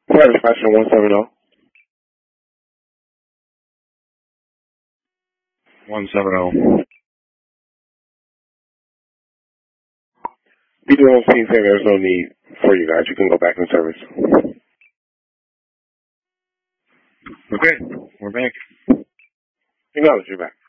Service question 170. 170. B216 saying there's no need for you guys. You can go back in service. Okay, we're back. Acknowledge you back.